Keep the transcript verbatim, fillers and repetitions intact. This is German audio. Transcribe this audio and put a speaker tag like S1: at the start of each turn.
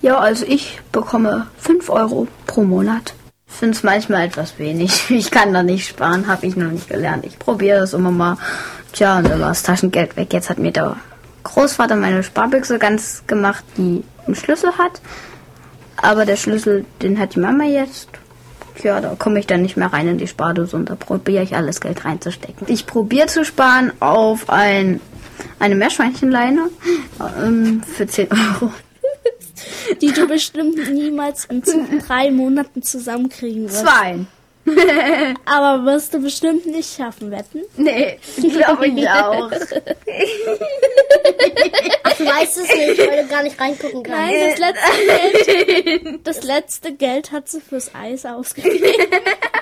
S1: Ja, also ich bekomme fünf Euro pro Monat. Ich finde es manchmal etwas wenig. Ich kann da nicht sparen, habe ich noch nicht gelernt. Ich probiere das immer mal. Tja, und da war das Taschengeld weg. Jetzt hat mir der Großvater meine Sparbüchse ganz gemacht, die einen Schlüssel hat. Aber der Schlüssel, den hat die Mama jetzt. Tja, da komme ich dann nicht mehr rein in die Spardose und da probiere ich alles Geld reinzustecken. Ich probiere zu sparen auf ein, eine Meerschweinchenleine ähm, für zehn Euro.
S2: Die du bestimmt niemals in drei Monaten zusammenkriegen wirst.
S1: Zwei.
S2: Aber wirst du bestimmt nicht schaffen, wetten?
S1: Nee, glaube ich auch.
S3: Ach, du weißt es nicht, weil du gar nicht reingucken kannst.
S2: Nein, das letzte Geld, das letzte Geld hat sie fürs Eis ausgegeben.